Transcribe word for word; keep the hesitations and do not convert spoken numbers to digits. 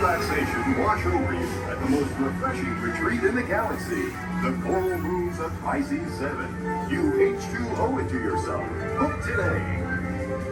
relaxation wash over you at the most refreshing retreat in the galaxy. The Coral Rooms of Pisces seven. You H two O it to yourself. Book today.